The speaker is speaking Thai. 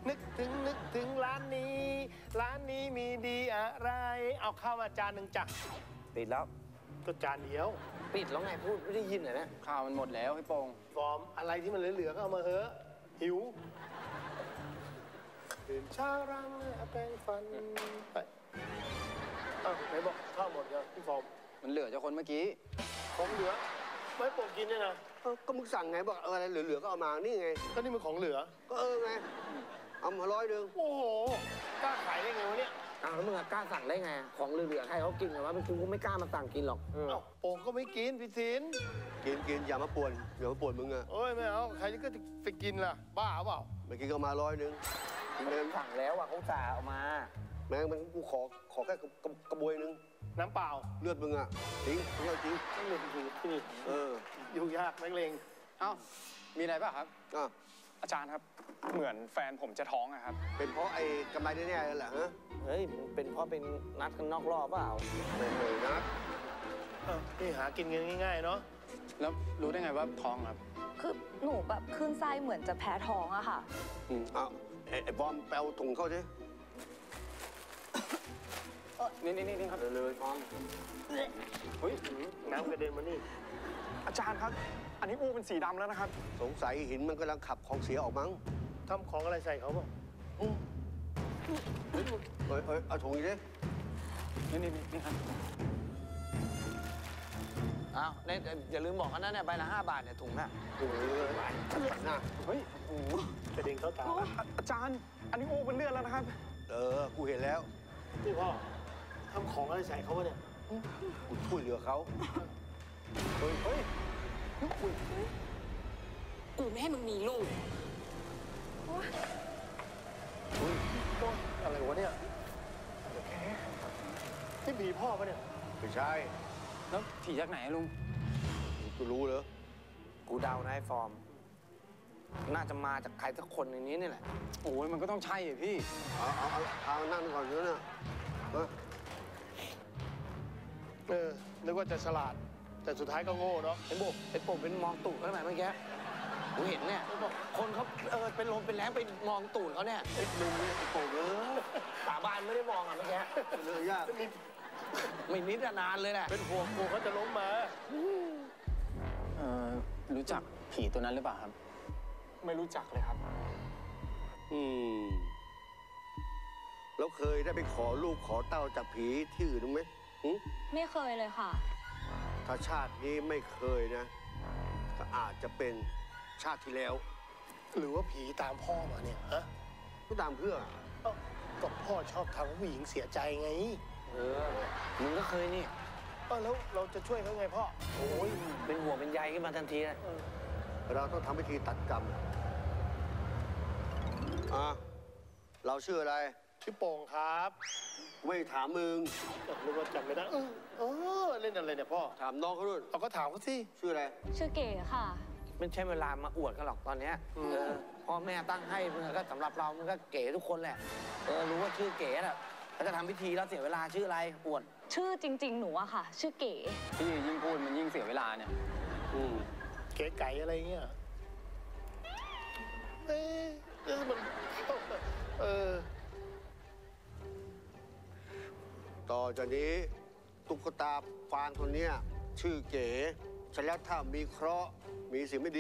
นึกถึงร้านนี้มีดีอะไรเอาข้าวมาจานหนึ่งจ้ะปิดแล้วก็จานเดียวปิดแล้วไงพูดไม่ได้ยินเหรอเนี่ยข้าวมันหมดแล้วพี่โป่งฟอร์มอะไรที่มันเหลือๆก็เอามาเถอะหิวตื่นเช้ารังแปรงฟันไปไหนบอกข้าวหมดแล้วพี่ฟอร์มมันเหลือจากคนเมื่อกี้ของเหลือไม่โป่งกินเนี่ยนะก็มึงสั่งไงบอกอะไรเหลือๆก็เอามานี่ไงก็นี่มันของเหลือก็ไงเอามา100โอ้โหกล้าขายได้ไงวะเนี่ยแล้วมึงกล้าสั่งได้ไงของเหลือๆให้เขากินเหรอวะเป็นกูไม่กล้ามาสั่งกินหรอกโป่งก็ไม่กินพี่ศิลป์กินอย่ามาป่วนมึงอะโอ้ยไม่เอาใครก็จะไปกินล่ะบ้าเปล่าไม่กินก็มา100 สั่งแล้วอ่ะเขาจ่าเอามาแม่งมันกูขอแค่กระบวยนึงน้ำเปล่าเลือดมึงอะทิ้งเลือดทิ้งต้องเลือดทิ้งที่นี่อยู่ยากนักเลงมีอะไรป่ะครับอาจารย์ครับเหมือนแฟนผมจะท้องอะครับเป็นเพราะไอ้กำไรแน่ๆเลยแหละฮะเฮ้ยเป็นเพราะเป็นนัดกันนอกรอบเปล่าเลยนัดนี่หากินกันง่ายๆเนาะแล้วรู้ได้ไงว่าท้องครับคือหนูแบบคลื่นไส้เหมือนจะแพ้ท้องอะค่ะไอ้บอมแปลถุงเข้าดินี่ครับเลยฟอมเฮ้ยน้ำกระเด็นมานี่อาจารย์ครับอันนี้อูเป็นสีดำแล้วนะครับสงสัยหินมันกำลังขับของเสียออกมั้งทำของอะไรใส่เขาบ้างเอาถุงอีกดินี่ครับเนี่ยอย่าลืมบอกกันนะเนี่ยใบละ5 บาทเนี่ยถุงน่ะเฮ้ยกระเด็นเข้าตาอาจารย์อันนี้อูเป็นเลือดแล้วนะครับกูเห็นแล้วนี่พ่อทำของอะไรใส่เขาวะเนี่ยกูช่วยเหลือเขาเฮ้ยกูไม่ให้มึงมีลูกอะไรวะเนี่ยนี่ผีพ่อปะเนี่ยไม่ใช่แล้วผีจากไหนลุงกูรู้เหรอกูเดานะไอ้ฟอร์มน่าจะมาจากใครสักคนในนี้นี่แหละโอ้ยมันก็ต้องใช่พี่เอานั่งก่อนเถอะนะนึกว่าจะฉลาดแต่สุดท้ายก็โง่เนาะไอ้โป่งเป็นมองตูดเขาไหนเมื่อกี้กูเห็นเนี่ยคนเขาเป็นลมเป็นแรงไปมองตูดเขาเนี่ยมึงไอ้โป่งสาบานไม่ได้มองเมื่อกี้เลยยากไม่นิดนานเลยแหละเป็นห่วงกูเขาจะล้มมารู้จักผีตัวนั้นหรือเปล่าครับไม่รู้จักเลยครับแล้วเคยได้ไปขอลูกขอเต้าจากผีที่อื่นไหมไม่เคยเลยค่ะถ้าชาตินี้ไม่เคยนะก็อาจจะเป็นชาติที่แล้วหรือว่าผีตามพ่อมาเนี่ยฮะก็ตามเพื่อก็พ่อชอบทำให้ผู้หญิงเสียใจไงมึงก็เคยนี่แล้วเราจะช่วยเขาไงพ่อโอ้ยเป็นห่วงเป็นใยขึ้นมาทันทีนะเราต้องทำพิธีตัดกรรมเราชื่ออะไรชื่อโป่งครับไม่ถามมึงนึกว่าจำไม่ได้เล่นอะไรเนี่ยพ่อถามน้องเขาด้วยเราก็ถามเขาสิชื่ออะไรชื่อเก๋ค่ะไม่ใช่เวลามาอวดกันหรอกตอนนี้พ่อแม่ตั้งให้มึงก็สำหรับเรามึงก็เก๋ทุกคนแหละรู้ว่าชื่อเก๋แหละถ้าจะทำพิธีแล้วเสียเวลาชื่ออะไรอวดชื่อจริงๆหนูอะค่ะชื่อเก๋พี่ยิ่งพูดมันยิ่งเสียเวลาเนี่ยเก๋ไก่อะไรเงี้ยมันต่อจากนี้ตุ๊กตาฟางคนนี้ชื่อเก๋ฉันแล้วถ้ามีเคราะห์มีสิ่งไม่ดี